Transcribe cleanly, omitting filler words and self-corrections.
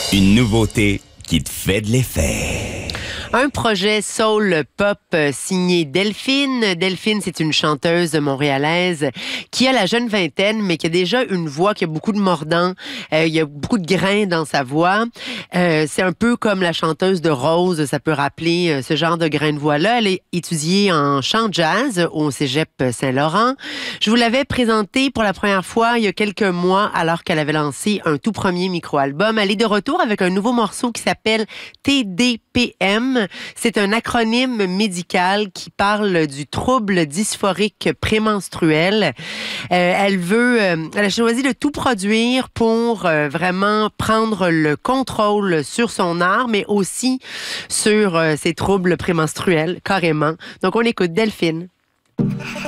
Une nouveauté qui te fait de l'effet. Un projet soul-pop signé Delphine. Delphine, c'est une chanteuse montréalaise qui a la jeune vingtaine, mais qui a déjà une voix qui a beaucoup de mordant. Il y a beaucoup de grains dans sa voix. C'est un peu comme la chanteuse de Rose, ça peut rappeler ce genre de grains de voix-là. Elle est étudiée en chant jazz au Cégep Saint-Laurent. Je vous l'avais présentée pour la première fois il y a quelques mois, alors qu'elle avait lancé un tout premier micro-album. Elle est de retour avec un nouveau morceau qui s'appelle TDPM. C'est un acronyme médical qui parle du trouble dysphorique prémenstruel. Elle a choisi de tout produire pour vraiment prendre le contrôle sur son art, mais aussi sur ses troubles prémenstruels, carrément. Donc, on écoute Delphine.